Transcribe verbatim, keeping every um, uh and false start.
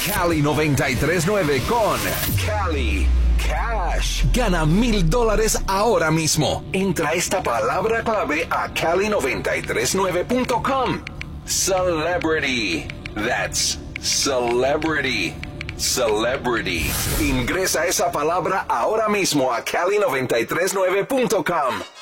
Cali noventa y tres nueve con Cali Cash. Gana mil dólares ahora mismo. Entra esta palabra clave a cali noventa y tres nueve punto com. Celebrity. That's celebrity. Celebrity. Ingresa esa palabra ahora mismo a cali noventa y tres nueve punto com.